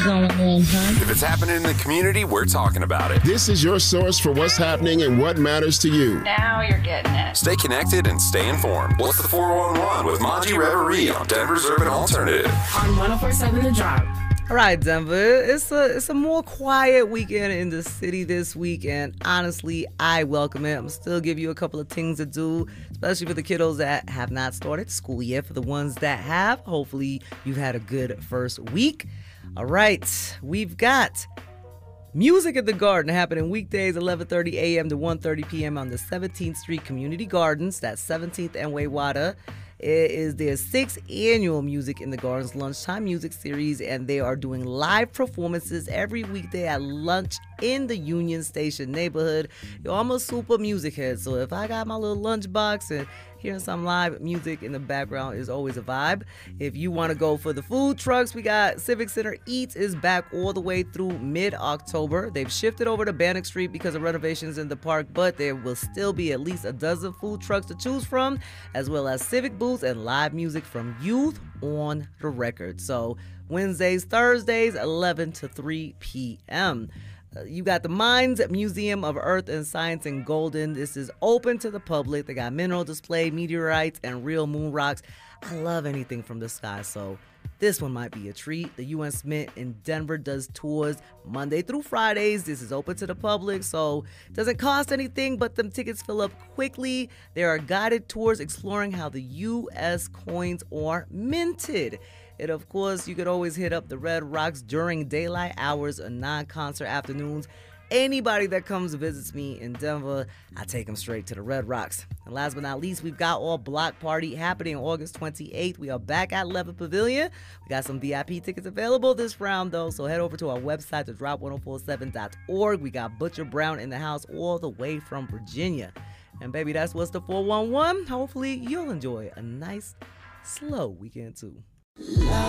going on, huh? If it's happening in the community, we're talking about it. This is your source for what's happening and what matters to you. Now you're getting it. Stay connected and stay informed. What's the 411 with Monty Reverie on Denver's Urban Alternative? On 104.7 The Drop. All right, Denver, it's a more quiet weekend in the city this week, and honestly, I welcome it. I'm still give you a couple of things to do, especially for the kiddos that have not started school yet. For the ones that have, hopefully you've had a good first week. All right, we've got Music at the Garden happening weekdays 11:30 a.m. to 1:30 p.m. on the 17th Street Community Gardens. That's 17th and Wayzata. It is their 6th annual Music in the Gardens lunchtime music series, and they are doing live performances every weekday at lunch in the Union Station neighborhood. Yo, I'm a super music head, so if I got my little lunch box and hearing some live music in the background is always a vibe. If you want to go for the food trucks, we got Civic Center Eats is back all the way through mid-October. They've shifted over to Bannock Street because of renovations in the park, but there will still be at least a dozen food trucks to choose from, as well as civic booths and live music from youth on the record. So Wednesdays, Thursdays, 11 to 3 p.m. You got the Mines Museum of Earth and Science in Golden. This is open to the public. They got mineral display, meteorites, and real moon rocks. I love anything from the sky, so this one might be a treat. The U.S. Mint in Denver does tours Monday through Fridays. This is open to the public, so it doesn't cost anything, but them tickets fill up quickly. There are guided tours exploring how the U.S. coins are minted. And of course, you could always hit up the Red Rocks during daylight hours or non-concert afternoons. Anybody that comes visits me in Denver, I take them straight to the Red Rocks. And last but not least, we've got All Block Party happening August 28th. We are back at Levitt Pavilion. We got some VIP tickets available this round, though, so head over to our website, thedrop1047.org. We got Butcher Brown in the house all the way from Virginia. And baby, that's what's the 411. Hopefully, you'll enjoy a nice, slow weekend, too.